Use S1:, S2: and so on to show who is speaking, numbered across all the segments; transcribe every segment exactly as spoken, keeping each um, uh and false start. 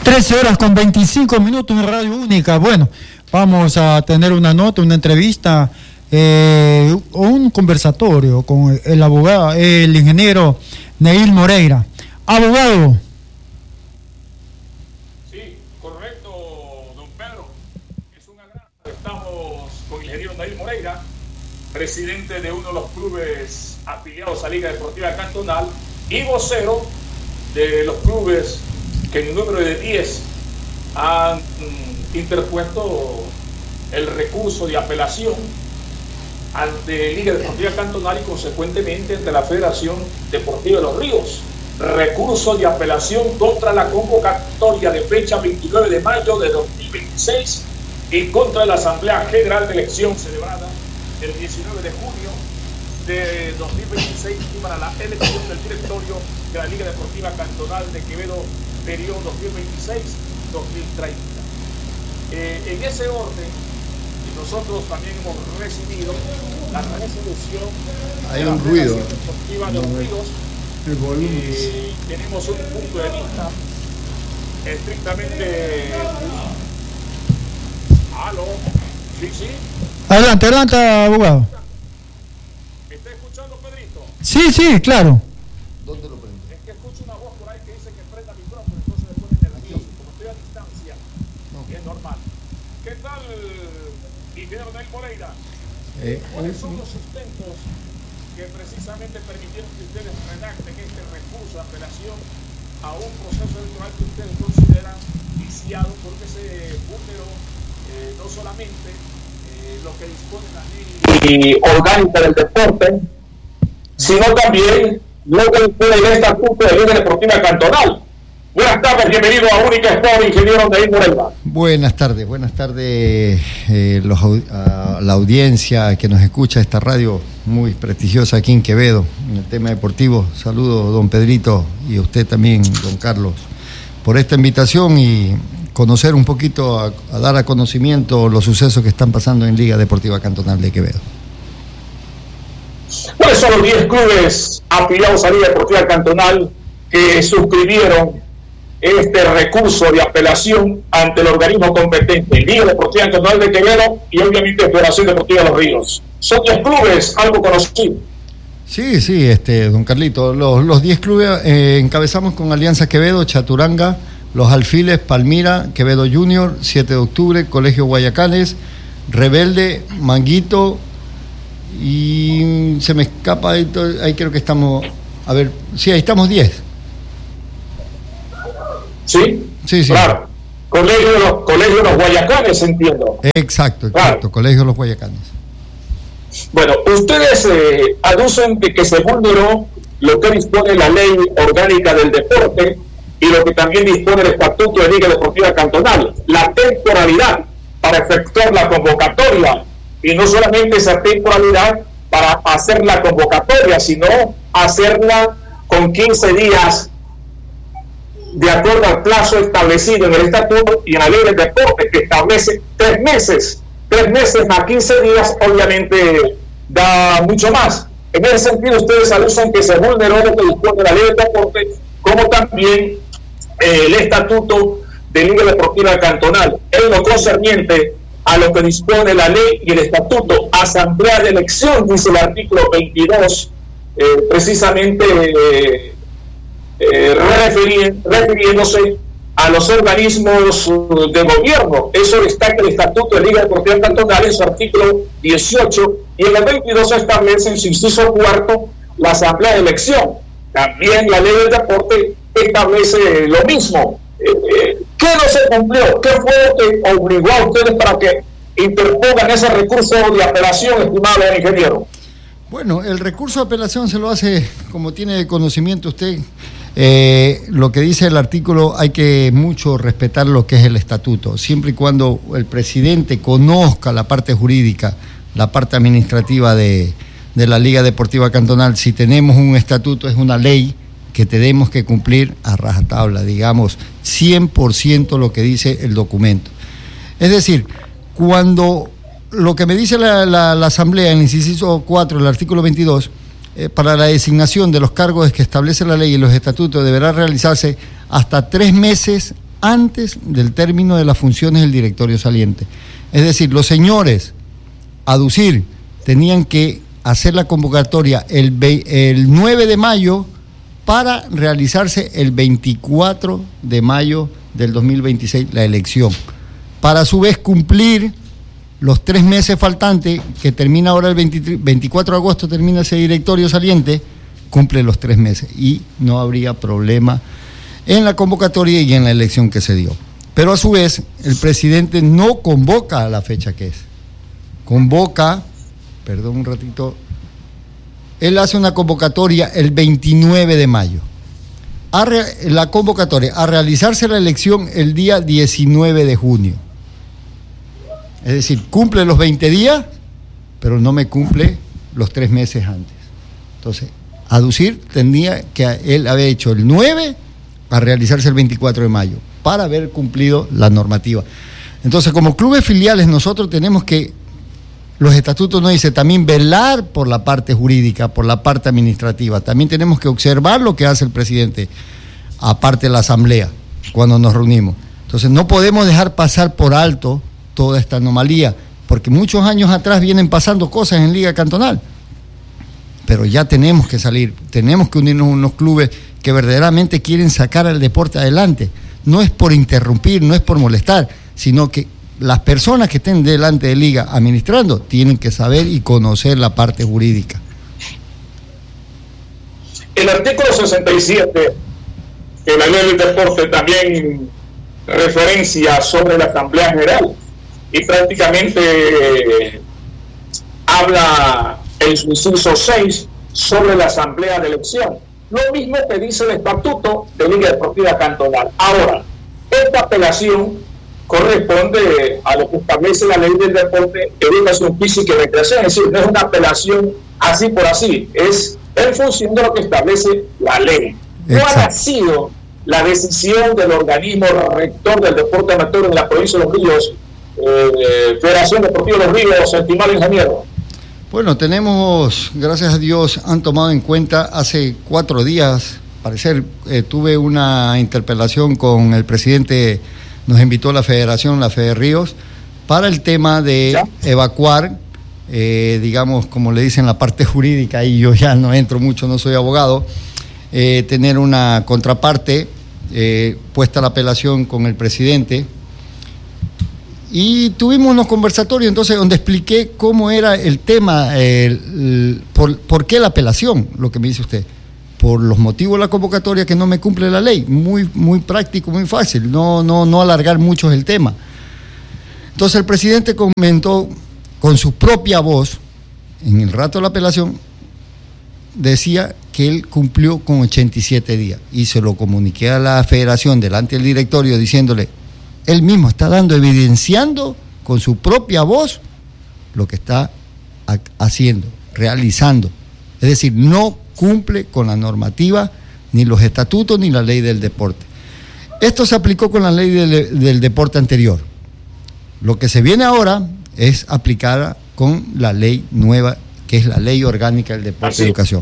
S1: trece horas con veinticinco minutos en Radio Única. Bueno, vamos a tener una nota, una entrevista, eh, un conversatorio con el abogado, el ingeniero Neil Moreira. Abogado.
S2: Sí, correcto, don Pedro. Es un agrado. Estamos con el ingeniero Neil Moreira, presidente de uno de los clubes afiliados a Liga Deportiva Cantonal y vocero de los clubes que en número de diez han interpuesto el recurso de apelación ante Liga Deportiva Cantonal y consecuentemente ante la Federación Deportiva de los Ríos. Recurso de apelación contra la convocatoria de fecha veintinueve de mayo de dos mil veintiséis y contra la Asamblea General de Elección celebrada el diecinueve de junio de dos mil veintiséis y para la elección del directorio de la Liga Deportiva Cantonal de Quevedo, periodo dos mil veintiséis dos mil treinta. Eh, en ese orden, y nosotros también hemos recibido la resolución
S3: Hay
S2: de la
S3: un ruido.
S2: Federación Deportiva de los Ríos.
S3: El volumen.
S2: Eh, tenemos un punto de vista estrictamente jurídico. Aló, sí, sí.
S1: Adelante, adelante, abogado.
S2: ¿Me está escuchando, Pedrito?
S1: Sí, sí, claro.
S3: ¿Dónde lo prende?
S2: Es que escucho una voz por ahí que dice que prenda el micrófono, entonces me pone nervioso. Como estoy a distancia, no. Es normal. ¿Qué tal, ingeniero Neil Moreira?
S3: Eh,
S2: ¿Cuáles son los sustentos que precisamente permitieron que ustedes redacten este recurso de apelación a un proceso electoral que ustedes consideran viciado porque se vulneró eh, no solamente eh, lo que dispone la ley orgánica del deporte, sino también lo que dispone el estatuto de Liga Deportiva Cantonal? Buenas tardes, bienvenido a Única Sport, ingeniero Neil Moreira.
S3: Buenas tardes, buenas tardes eh, los, a la audiencia que nos escucha, esta radio muy prestigiosa aquí en Quevedo, en el tema deportivo. Saludos, don Pedrito, y a usted también, don Carlos, por esta invitación y conocer un poquito, a, a dar a conocimiento los sucesos que están pasando en Liga Deportiva Cantonal de Quevedo.
S2: ¿Cuáles son los diez clubes afiliados a Liga Deportiva Cantonal que suscribieron este recurso de apelación ante el organismo competente, Liga Deportiva Cantonal de Quevedo y obviamente Federación Deportiva de los Ríos? Son diez clubes, algo conocido.
S3: Sí, sí, este, don Carlito, los, los diez clubes eh, encabezamos con Alianza Quevedo, Chaturanga, Los Alfiles, Palmira, Quevedo Junior, siete de octubre, Colegio Guayacanes, Rebelde, Manguito, y se me escapa, ahí, ahí creo que estamos, a ver, sí, ahí estamos diez.
S2: ¿Sí?
S3: Sí, sí.
S2: Claro. Colegio de los, Colegio de los Guayacanes, entiendo.
S3: Exacto, exacto,
S2: Claro.
S3: Colegio de los Guayacanes.
S2: Bueno, ustedes eh, aducen de que se vulneró lo que dispone la ley orgánica del deporte y lo que también dispone el estatuto de Liga Deportiva Cantonal, la temporalidad para efectuar la convocatoria, y no solamente esa temporalidad para hacer la convocatoria, sino hacerla con quince días de acuerdo al plazo establecido en el estatuto y en la ley del deporte, que establece tres meses. Tres meses más quince días, obviamente, da mucho más. En ese sentido, ustedes alusan que se vulneró lo que dispone la ley del deporte, como también eh, el estatuto de Liga Deportiva Cantonal. En lo concerniente a lo que dispone la ley y el estatuto, asamblea de elección, dice el artículo veintidós, eh, precisamente eh, eh, referi- refiriéndose a los organismos de gobierno. Eso destaca el estatuto de Liga Deportiva Cantonal en su artículo dieciocho, y en el veintidós se establece en su inciso cuarto la asamblea de elección. También la ley del deporte establece lo mismo. Eh, eh, ¿Qué no se cumplió? ¿Qué fue lo que obligó a ustedes para que interpongan ese recurso de apelación, estimado ingeniero?
S3: Bueno, el recurso de apelación se lo hace, como tiene conocimiento usted, eh, lo que dice el artículo, hay que mucho respetar lo que es el estatuto, siempre y cuando el presidente conozca la parte jurídica, la parte administrativa de, de la Liga Deportiva Cantonal. Si tenemos un estatuto, es una ley que tenemos que cumplir a rajatabla, digamos, cien por ciento lo que dice el documento. Es decir, cuando lo que me dice la, la, la Asamblea en el inciso cuatro, el artículo veintidós, eh, para la designación de los cargos que establece la ley y los estatutos deberá realizarse hasta tres meses antes del término de las funciones del directorio saliente. Es decir, los señores Aducir tenían que hacer la convocatoria el, el nueve de mayo para realizarse el veinticuatro de mayo del dos mil veintiséis la elección, para a su vez cumplir los tres meses faltantes, que termina ahora el veinticuatro de agosto, termina ese directorio saliente, cumple los tres meses y no habría problema en la convocatoria y en la elección que se dio. Pero a su vez, el presidente no convoca a la fecha que es. Convoca, perdón un ratito, él hace una convocatoria el veintinueve de mayo. A re, la convocatoria, a realizarse la elección el día diecinueve de junio. Es decir, cumple los veinte días, pero no me cumple los tres meses antes. Entonces, Aducir tenía que él había hecho el nueve a realizarse el veinticuatro de mayo para haber cumplido la normativa. Entonces, como clubes filiales, nosotros tenemos que, los estatutos nos dicen también velar por la parte jurídica, por la parte administrativa. También tenemos que observar lo que hace el presidente, aparte de la asamblea, cuando nos reunimos. Entonces, no podemos dejar pasar por alto toda esta anomalía, porque muchos años atrás vienen pasando cosas en Liga Cantonal. Pero ya tenemos que salir, tenemos que unirnos a unos clubes que verdaderamente quieren sacar al deporte adelante. No es por interrumpir, no es por molestar, sino que las personas que estén delante de Liga administrando tienen que saber y conocer la parte jurídica.
S2: El artículo sesenta y siete de la ley del deporte también referencia sobre la Asamblea General y prácticamente eh, habla en su inciso seis sobre la Asamblea de Elección. Lo mismo que dice el Estatuto de Liga Deportiva Cantonal. Ahora, esta apelación corresponde a lo que establece la ley del deporte, educación física y recreación, es decir, no es una apelación así por así, es en función de lo que establece la ley. ¿Cuál ha sido la decisión del organismo rector del deporte amateur en la provincia de Los Ríos, eh, Federación Deportiva de Los Ríos, estimado ingeniero?
S3: Bueno, tenemos, gracias a Dios, han tomado en cuenta hace cuatro días, parecer, eh, tuve una interpelación con el presidente, nos invitó a la federación, la Fede Ríos, para el tema de ¿Ya? evacuar, eh, digamos, como le dicen la parte jurídica, y yo ya no entro mucho, no soy abogado, eh, tener una contraparte, eh, puesta la apelación con el presidente, y tuvimos unos conversatorios entonces donde expliqué cómo era el tema, el, el, por, por qué la apelación, lo que me dice usted, por los motivos de la convocatoria que no me cumple la ley, muy, muy práctico, muy fácil, no, no, no alargar mucho el tema. Entonces el presidente comentó con su propia voz, en el rato de la apelación, decía que él cumplió con ochenta y siete días, y se lo comuniqué a la federación delante del directorio diciéndole, él mismo está dando, evidenciando con su propia voz lo que está haciendo, realizando. Es decir, no cumple con la normativa, ni los estatutos, ni la ley del deporte. Esto se aplicó con la ley del, del deporte anterior. Lo que se viene ahora es aplicar con la ley nueva, que es la ley orgánica del deporte y educación.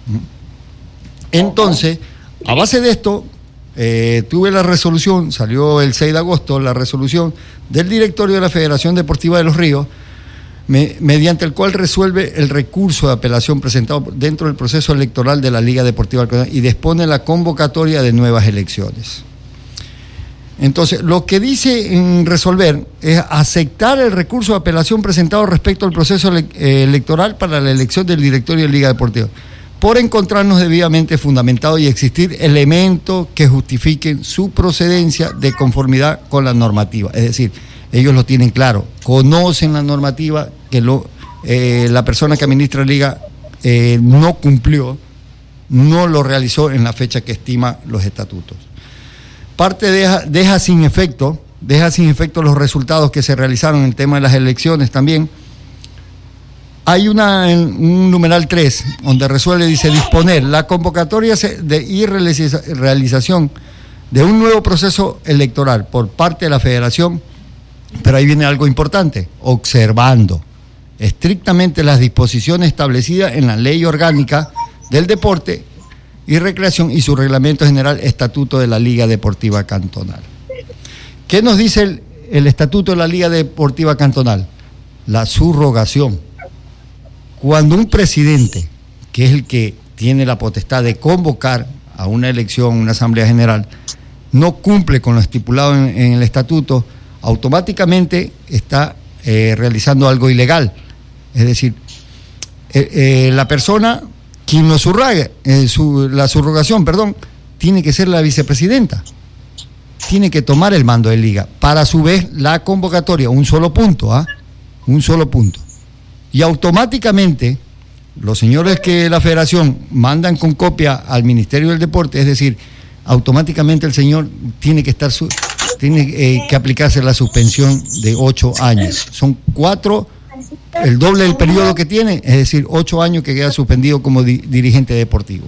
S3: Entonces, a base de esto, Eh, tuve la resolución, salió el seis de agosto, la resolución del directorio de la Federación Deportiva de Los Ríos, me, mediante el cual resuelve el recurso de apelación presentado dentro del proceso electoral de la Liga Deportiva y dispone la convocatoria de nuevas elecciones. Entonces, lo que dice en resolver es aceptar el recurso de apelación presentado respecto al proceso ele- eh, electoral para la elección del directorio de Liga Deportiva, por encontrarnos debidamente fundamentado y existir elementos que justifiquen su procedencia de conformidad con la normativa. Es decir, ellos lo tienen claro, conocen la normativa, que lo, eh, la persona que administra la liga eh, no cumplió, no lo realizó en la fecha que estima los estatutos. Parte deja, deja sin efecto, deja sin efecto los resultados que se realizaron en el tema de las elecciones también. Hay una, un numeral tres, donde resuelve, dice, disponer la convocatoria de y realización de un nuevo proceso electoral por parte de la federación, pero ahí viene algo importante, observando estrictamente las disposiciones establecidas en la ley orgánica del deporte y recreación y su reglamento general, estatuto de la Liga Deportiva Cantonal. ¿Qué nos dice el, el estatuto de la Liga Deportiva Cantonal? La subrogación. Cuando un presidente, que es el que tiene la potestad de convocar a una elección, una asamblea general, no cumple con lo estipulado en, en el estatuto, automáticamente está eh, realizando algo ilegal. Es decir, eh, eh, la persona, quien lo subrogue, eh, su, la subrogación, perdón, tiene que ser la vicepresidenta. Tiene que tomar el mando de liga. Para a su vez la convocatoria, un solo punto, ¿ah? Un solo punto. Y automáticamente los señores que la federación mandan con copia al Ministerio del Deporte, es decir, automáticamente el señor tiene que estar su, tiene eh, que aplicarse la suspensión de ocho años. Son cuatro, el doble del periodo que tiene, es decir, ocho años que queda suspendido como di, dirigente deportivo.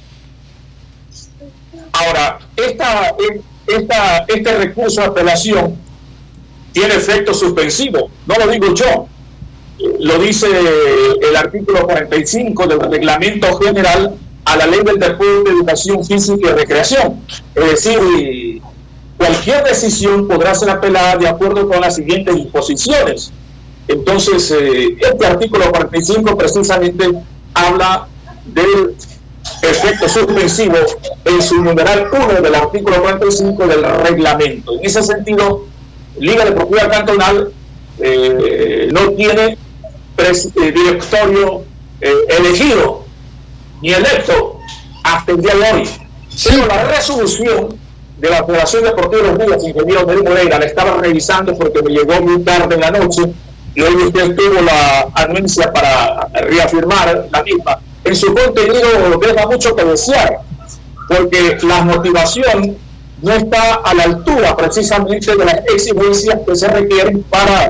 S2: Ahora, esta, esta, este recurso de apelación tiene efecto suspensivo, no lo digo yo, lo dice el artículo cuarenta y cinco del Reglamento General a la Ley del Deporte, Educación Física y Recreación. Es decir, cualquier decisión podrá ser apelada de acuerdo con las siguientes disposiciones. Entonces, eh, este artículo cuarenta y cinco precisamente habla del efecto suspensivo en su numeral uno del artículo cuarenta y cinco del reglamento. En ese sentido, Liga Deportiva Cantonal eh, no tiene pres, eh, directorio eh, elegido ni electo hasta el día de hoy. Sí. Pero la resolución de la Federación Deportiva de los Ríos, ingeniero David Moreira, la estaba revisando porque me llegó muy tarde en la noche y hoy usted tuvo la anuencia para reafirmar la misma. En su contenido deja mucho que desear, porque la motivación no está a la altura precisamente de las exigencias que se requieren para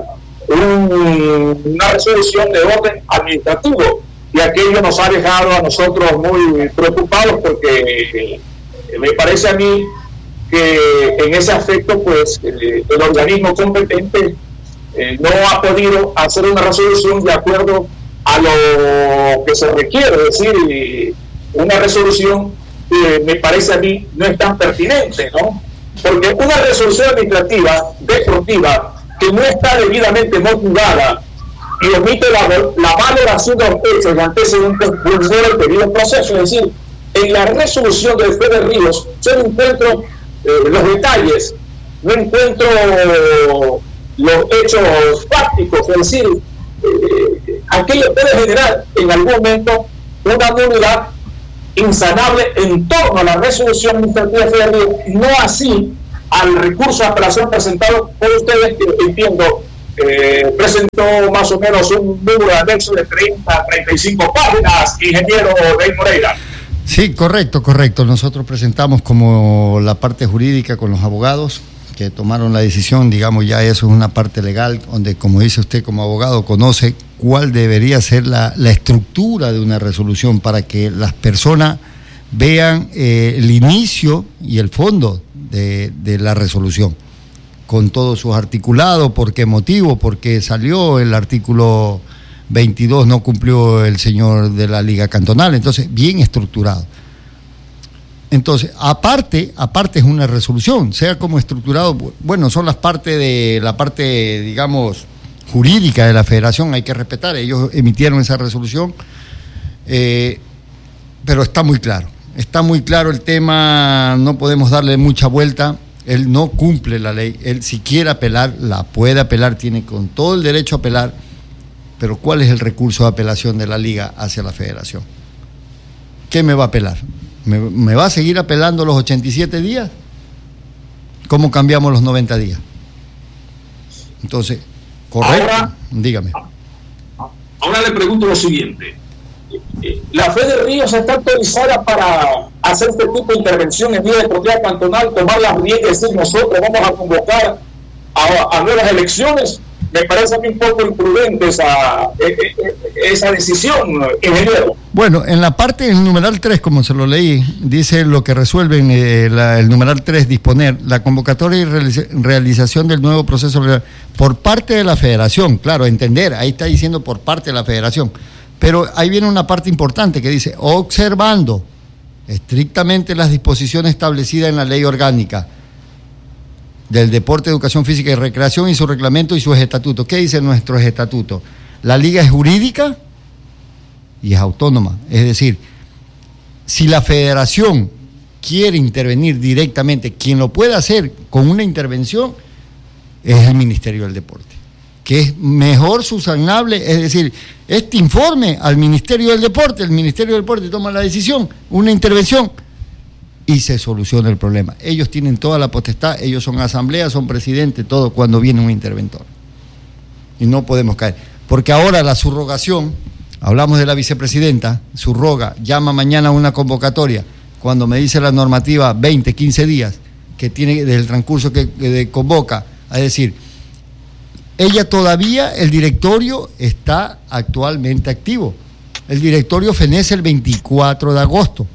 S2: un, una resolución de orden administrativo, y aquello nos ha dejado a nosotros muy preocupados, porque eh, me parece a mí que en ese aspecto pues eh, el organismo competente eh, no ha podido hacer una resolución de acuerdo a lo que se requiere, es decir, una resolución que me parece a mí no es tan pertinente, ¿no? Porque una resolución administrativa deportiva que no está debidamente motivada y omite la, la valoración de los hechos y antecedentes vulnera el debido proceso. Es decir, en la resolución del Fede Ríos yo no encuentro eh, los detalles, no encuentro los hechos fácticos, es decir, eh, aquello puede generar en algún momento una nulidad insanable en torno a la resolución administrativa federal, no así al recurso de apelación presentado por ustedes, que entiendo eh, presentó más o menos un número de anexo de treinta a treinta y cinco páginas, ingeniero David Moreira.
S3: Sí, correcto, correcto. Nosotros presentamos como la parte jurídica con los abogados que tomaron la decisión, digamos, ya eso es una parte legal, donde, como dice usted como abogado, conoce cuál debería ser la, la estructura de una resolución para que las personas vean eh, el inicio y el fondo de, de la resolución, con todos sus articulados, por qué motivo, por qué salió el artículo veintidós, no cumplió el señor de la Liga Cantonal, entonces bien estructurado. Entonces, aparte, aparte es una resolución, sea como estructurado, bueno, son las partes de la parte, digamos, jurídica de la federación, hay que respetar, ellos emitieron esa resolución, eh, pero está muy claro, está muy claro el tema, no podemos darle mucha vuelta, él no cumple la ley, él si quiere apelar, la puede apelar, tiene con todo el derecho a apelar, pero ¿cuál es el recurso de apelación de la Liga hacia la federación? ¿Qué me va a apelar? ¿Me, me va a seguir apelando los ochenta y siete días? ¿Cómo cambiamos los noventa días? Entonces, correcto, ahora, dígame.
S2: Ahora le pregunto lo siguiente. ¿La Fede Ríos está autorizada para hacer este tipo de intervención en Liga Deportiva Cantonal, tomar las riendas y decir nosotros vamos a convocar a, a nuevas elecciones? Me parece a mí un poco imprudente esa, esa decisión, ingeniero.
S3: Bueno, en la parte del numeral tres, como se lo leí, dice lo que resuelven eh, la, el numeral tres, disponer la convocatoria y realiza, realización del nuevo proceso por parte de la federación. Claro, entender, ahí está diciendo por parte de la federación. Pero ahí viene una parte importante que dice, observando estrictamente las disposiciones establecidas en la ley orgánica. del Deporte, Educación Física y Recreación y su reglamento y sus estatutos. ¿Qué dicen nuestros estatutos? La liga es jurídica y es autónoma. Es decir, si la federación quiere intervenir directamente, quien lo puede hacer con una intervención es el Ministerio del Deporte, que es mejor subsanable, es decir, este informe al Ministerio del Deporte, el Ministerio del Deporte toma la decisión, una intervención, y se soluciona el problema. Ellos tienen toda la potestad, ellos son asamblea, son presidente, todo cuando viene un interventor. Y no podemos caer. Porque ahora la subrogación, hablamos de la vicepresidenta, subroga, llama mañana a una convocatoria, cuando me dice la normativa veinte, quince días, que tiene desde el transcurso que, que convoca, es decir, ella todavía, el directorio está actualmente activo. El directorio fenece el veinticuatro de agosto.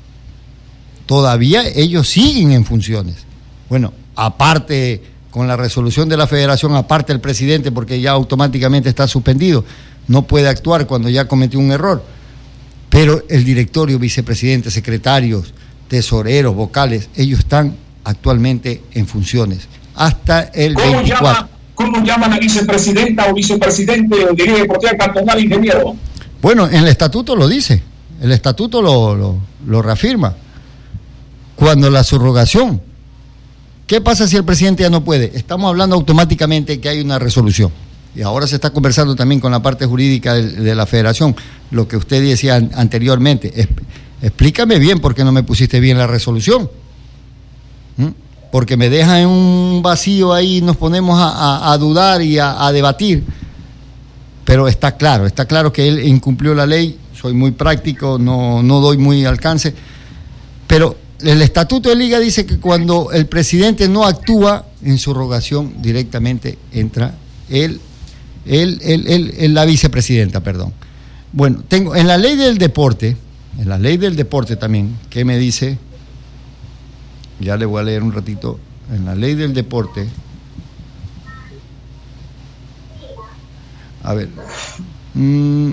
S3: Todavía ellos siguen en funciones. Bueno, aparte, con la resolución de la federación, aparte el presidente, porque ya automáticamente está suspendido, no puede actuar cuando ya cometió un error. Pero el directorio, vicepresidente, secretarios, tesoreros, vocales, ellos están actualmente en funciones. Hasta el
S2: ¿Cómo
S3: veinticuatro.
S2: Llama, ¿Cómo llama la vicepresidenta o vicepresidente de Liga Deportiva Cantonal, ingeniero?
S3: Bueno, en el estatuto lo dice. El estatuto lo, lo, lo reafirma. Cuando la subrogación, ¿qué pasa si el presidente ya no puede? Estamos hablando automáticamente que hay una resolución. Y ahora se está conversando también con la parte jurídica de, de la federación, lo que usted decía an, anteriormente. Es, explícame bien por qué no me pusiste bien la resolución. ¿Mm? Porque me deja en un vacío ahí, nos ponemos a, a, a dudar y a, a debatir. Pero está claro, está claro que él incumplió la ley. Soy muy práctico, no, no doy muy alcance. Pero el estatuto de liga dice que cuando el presidente no actúa en subrogación, directamente entra él, él, él, él, él, la vicepresidenta, perdón. Bueno, tengo en la ley del deporte, en la ley del deporte también, ¿qué me dice? Ya le voy a leer un ratito. En la ley del deporte, a ver, mmm,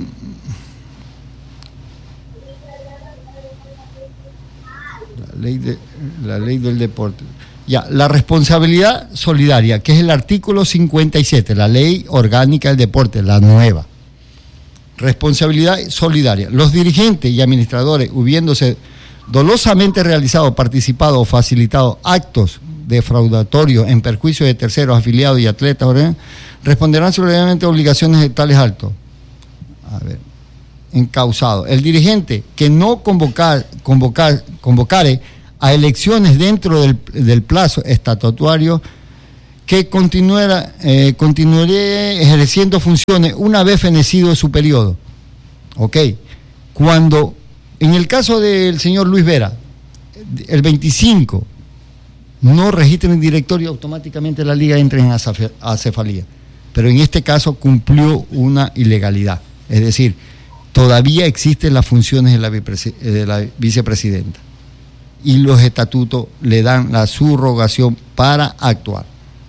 S3: La ley, de, la ley del deporte. Ya, la responsabilidad solidaria, que es el artículo cincuenta y siete, la ley orgánica del deporte, la nueva. Responsabilidad solidaria. Los dirigentes y administradores, hubiéndose dolosamente realizado, participado o facilitado actos defraudatorios en perjuicio de terceros, afiliados y atletas, ¿verdad?, responderán solidariamente a obligaciones de tales actos. A ver. Encausado. El dirigente que no convocar, convocar, convocare a elecciones dentro del, del plazo estatutario, que continuara, eh, continuaré ejerciendo funciones una vez fenecido su periodo. Ok. Cuando, en el caso del señor Luis Vera, el veinticinco, no registren el directorio, automáticamente la liga entra en acefalía. Pero en este caso cumplió una ilegalidad. Es decir, todavía existen las funciones de la, de la vicepresidenta y los estatutos le dan la subrogación para actuar.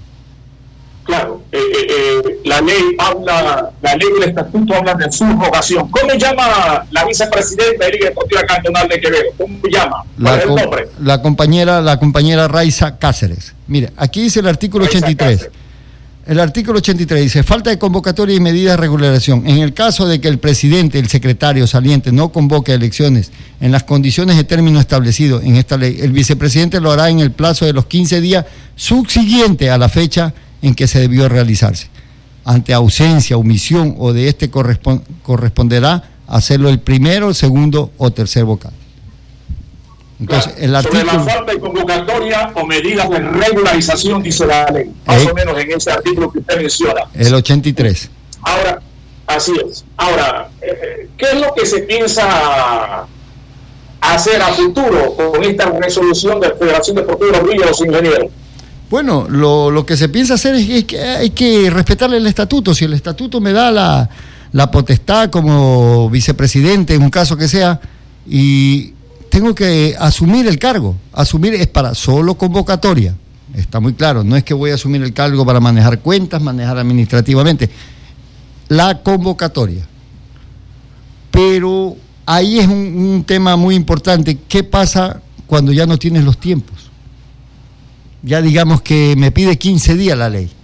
S2: Claro, eh, eh, la ley habla, la ley del estatuto habla de subrogación. ¿Cómo llama la vicepresidenta de Liga Deportiva Cantonal de Quevedo? ¿Cómo llama? ¿Cuál es el nombre?
S3: La compañera, la compañera Raiza Cáceres. Mire, aquí dice el artículo Raiza ochenta y tres. Cáceres. El artículo ochenta y tres dice, falta de convocatoria y medidas de regulación. En el caso de que el presidente, el secretario saliente no convoque elecciones en las condiciones de término establecido en esta ley, el vicepresidente lo hará en el plazo de los quince días subsiguiente a la fecha en que se debió realizarse. Ante ausencia, omisión o de este correspond- corresponderá hacerlo el primero, el segundo o tercer vocal. Entonces,
S2: claro,
S3: el artículo...
S2: sobre la falta de convocatoria o medidas de regularización, dice la ley, más eh, o menos en ese artículo que usted menciona.
S3: El ochenta y tres.
S2: Ahora, así es. Ahora, eh, ¿qué es lo que se piensa hacer a futuro con esta resolución de la Federación Deportiva de los Ingenieros?
S3: Bueno, lo, lo que se piensa hacer es, es que hay que respetarle el estatuto. Si el estatuto me da la, la potestad como vicepresidente, en un caso que sea, y tengo que asumir el cargo. Asumir es para solo convocatoria. Está muy claro. No es que voy a asumir el cargo para manejar cuentas, manejar administrativamente. La convocatoria. Pero ahí es un, un tema muy importante. ¿Qué pasa cuando ya no tienes los tiempos? ya digamos que me pide quince días la ley.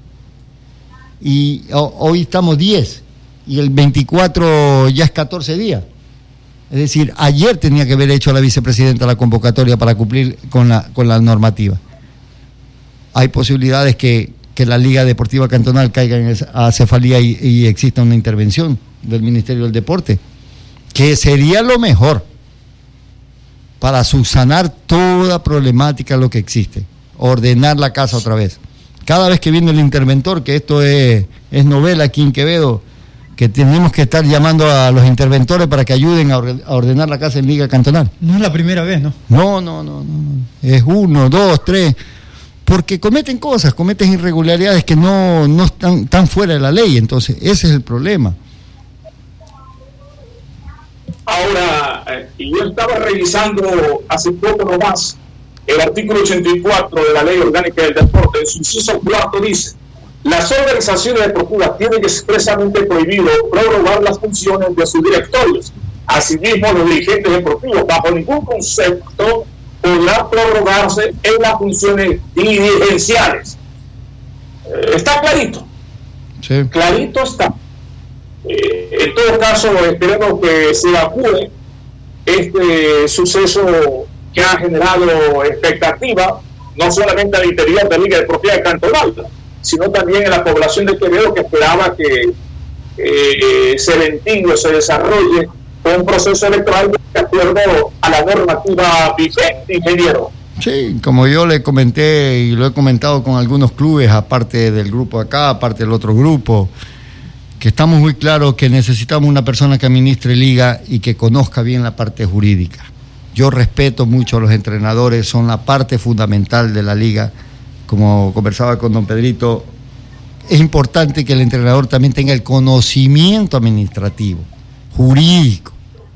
S3: Y o, hoy estamos diez, y el veinticuatro ya es catorce días. Es decir, ayer tenía que haber hecho la vicepresidenta la convocatoria para cumplir con la, con la normativa. Hay posibilidades que, que la Liga Deportiva Cantonal caiga en esa cefalía y, y exista una intervención del Ministerio del Deporte, que sería lo mejor para subsanar toda problemática lo que existe, ordenar la casa otra vez. Cada vez que viene el interventor, que esto es, es novela aquí en Quevedo, que tenemos que estar llamando a los interventores para que ayuden a ordenar la casa en Liga Cantonal.
S1: No es la primera vez, ¿no?
S3: No, no, no, no. Es uno, dos, tres, porque cometen cosas, cometen irregularidades que no, no están, están fuera de la ley, entonces ese es el problema.
S2: Ahora, eh, yo estaba revisando hace poco nomás el artículo ochenta y cuatro de la Ley Orgánica del Deporte. En su inciso cuarto dice: las organizaciones deportivas tienen expresamente prohibido prorrogar las funciones de sus directorios. Asimismo, los dirigentes deportivos, bajo ningún concepto, podrán prorrogarse en las funciones dirigenciales. Eh, está clarito.
S3: Sí.
S2: Clarito está. Eh, en todo caso, esperemos que se evacúe este suceso que ha generado expectativa, no solamente al interior de la Liga Deportiva Cantonal, sino también en la población de Quevedo, que esperaba que eh, se ventile, se desarrolle un proceso electoral de acuerdo a la normativa vigente, ingeniero.
S3: Sí, como yo le comenté y lo he comentado con algunos clubes, aparte del grupo acá, aparte del otro grupo, que estamos muy claros que necesitamos una persona que administre liga y que conozca bien la parte jurídica. Yo respeto mucho a los entrenadores, son la parte fundamental de la liga. Como conversaba con don Pedrito, es importante que el entrenador también tenga el conocimiento administrativo, jurídico.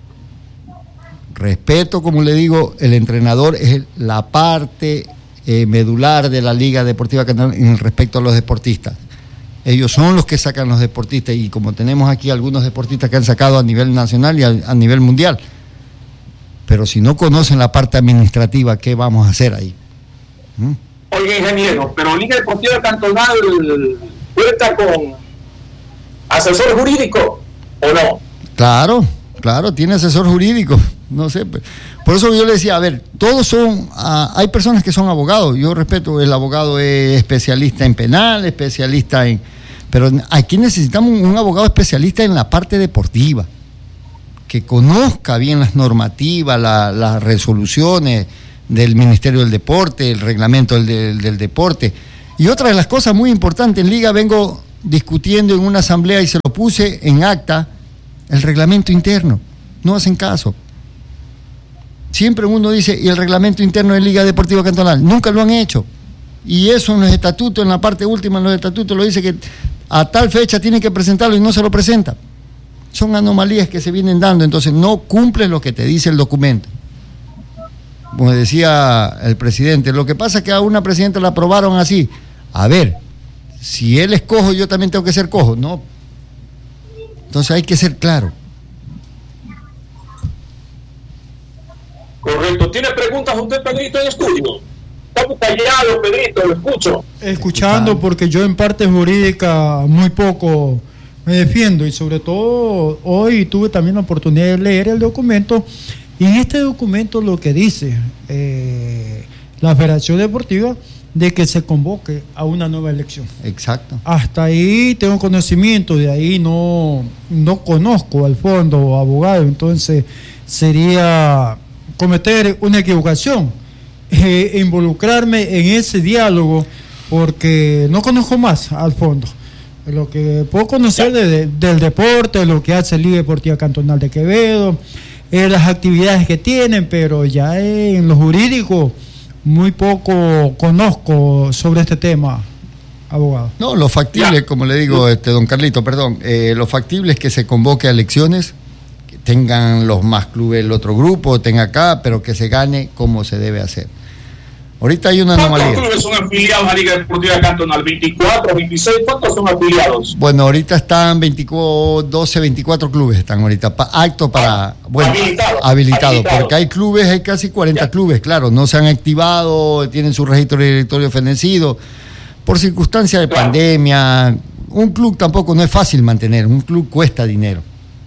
S3: Respeto, como le digo, el entrenador es la parte eh, medular de la Liga Deportiva Cantonal en respecto a los deportistas. Ellos son los que sacan los deportistas, y como tenemos aquí algunos deportistas que han sacado a nivel nacional y a, a nivel mundial. Pero si no conocen la parte administrativa, ¿qué vamos a hacer ahí? ¿Mm?
S2: Oye, ingeniero, pero Liga Deportiva Cantonal cuenta con asesor jurídico, ¿o no?
S3: Claro, claro, tiene asesor jurídico. No sé, por eso yo le decía, a ver, todos son, uh, hay personas que son abogados. Yo respeto, el abogado es especialista en penal, especialista en... Pero aquí necesitamos un abogado especialista en la parte deportiva, que conozca bien las normativas, la, las resoluciones del Ministerio del Deporte, el reglamento del, del, del deporte. Y otra de las cosas muy importantes, en Liga vengo discutiendo en una asamblea y se lo puse en acta, el reglamento interno. No hacen caso. Siempre uno dice, ¿y el reglamento interno de Liga Deportiva Cantonal? Nunca lo han hecho. Y eso en los estatutos, en la parte última, en los estatutos, lo dice que a tal fecha tienen que presentarlo y no se lo presentan. Son anomalías que se vienen dando, entonces no cumplen lo que te dice el documento. Como decía el presidente, lo que pasa es que a una presidenta la aprobaron así. A ver, si él es cojo, yo también tengo que ser cojo. No. Entonces hay que ser claro.
S2: Correcto. ¿Tiene preguntas usted, Pedrito, en estudio? Está muy callado, Pedrito, lo escucho.
S1: Escuchando, porque yo en parte jurídica muy poco me defiendo, y sobre todo hoy tuve también la oportunidad de leer el documento, y en este documento lo que dice eh, la Federación Deportiva de que se convoque a una nueva elección.
S3: Exacto.
S1: Hasta ahí tengo conocimiento, de ahí no, no conozco al fondo abogado, entonces sería cometer una equivocación, eh, involucrarme en ese diálogo, porque no conozco más al fondo. Lo que puedo conocer de, de, del deporte, lo que hace Liga Deportiva Cantonal de Quevedo, eh, las actividades que tienen, pero ya en lo jurídico muy poco conozco sobre este tema, abogado.
S3: No, lo factible, ya. Como le digo, este don Carlito, perdón, eh, lo factible es que se convoque a elecciones, que tengan los más clubes el otro grupo, tenga acá, pero que se gane como se debe hacer. Ahorita hay una anomalía.
S2: ¿Cuántos clubes son afiliados a la Liga Deportiva Cantonal? ¿veinticuatro, veintiséis? ¿Cuántos son afiliados?
S3: Bueno, ahorita están veinticuatro, doce, veinticuatro clubes están ahorita, pa, actos para...
S2: Ah,
S3: bueno, habilitados, habilitado, habilitado, porque hay clubes, hay casi cuarenta ya. clubes, claro, no se han activado, tienen su registro de directorio fenecido, por circunstancias de claro. pandemia. Un club tampoco no es fácil mantener, un club cuesta dinero.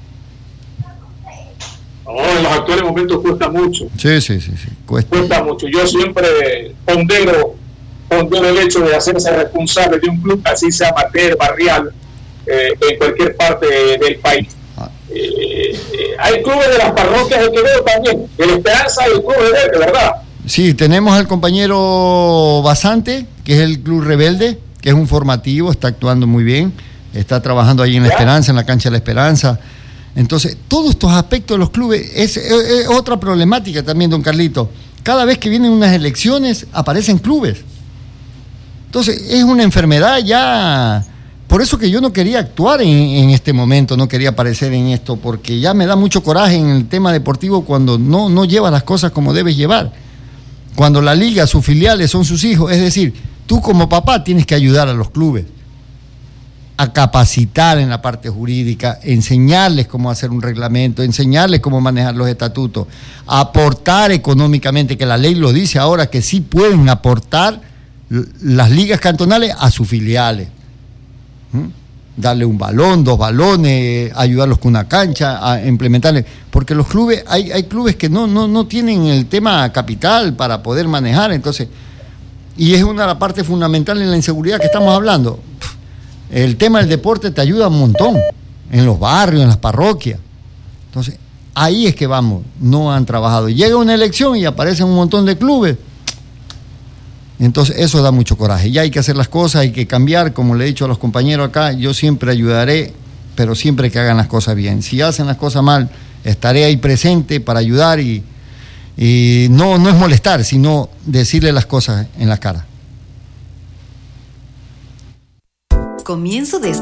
S2: Oh, en los actuales momentos cuesta mucho.
S3: Sí, sí, sí, sí cuesta.
S2: Cuesta mucho. Yo siempre pondero, pondero el hecho de hacerse responsable de un club, así sea amateur, barrial, eh, en cualquier parte del país. Ah. Eh, eh, hay clubes de las parroquias de Quevedo también, el Esperanza y el Club Rebelde, ¿verdad?
S3: Sí, tenemos al compañero Basante, que es el Club Rebelde, que es un formativo, está actuando muy bien, está trabajando ahí en La ¿Ya? Esperanza, en la cancha de La Esperanza. Entonces, todos estos aspectos de los clubes es, es, es otra problemática también, don Carlito. Cada vez que vienen unas elecciones, aparecen clubes. Entonces, es una enfermedad ya. Por eso que yo no quería actuar en, en este momento, no quería aparecer en esto, porque ya me da mucho coraje en el tema deportivo cuando no, no llevas las cosas como debes llevar. Cuando la liga, sus filiales son sus hijos, es decir, tú como papá tienes que ayudar a los clubes a capacitar en la parte jurídica, enseñarles cómo hacer un reglamento, enseñarles cómo manejar los estatutos, aportar económicamente, que la ley lo dice ahora, que sí pueden aportar las ligas cantonales a sus filiales. ¿Mm? Darle un balón, dos balones, ayudarlos con una cancha, a implementarle, porque los clubes, hay, hay clubes que no, no, no tienen el tema capital para poder manejar, entonces, y es una de las partes fundamentales en la inseguridad que estamos hablando. El tema del deporte te ayuda un montón, en los barrios, en las parroquias. Entonces, ahí es que vamos, no han trabajado. Llega una elección y aparecen un montón de clubes. Entonces, eso da mucho coraje. Ya hay que hacer las cosas, hay que cambiar, como le he dicho a los compañeros acá, yo siempre ayudaré, pero siempre que hagan las cosas bien. Si hacen las cosas mal, estaré ahí presente para ayudar y, y no, no es molestar, sino decirle las cosas en la cara.
S4: Comienzo de